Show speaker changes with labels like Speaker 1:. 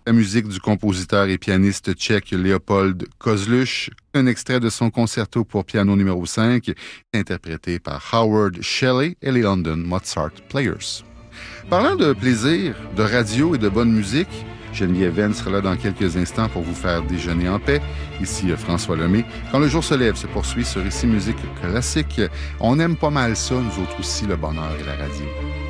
Speaker 1: La musique du compositeur et pianiste tchèque Leopold Kozluch, un extrait de son concerto pour piano numéro 5, interprété par Howard Shelley et les London Mozart Players. Parlant de plaisir, de radio et de bonne musique, Geneviève Venn sera là dans quelques instants pour vous faire déjeuner en paix. Ici François Lemay. Quand le jour se lève se poursuit sur Ici Musique Classique. On aime pas mal ça, nous autres aussi, le bonheur et la radio.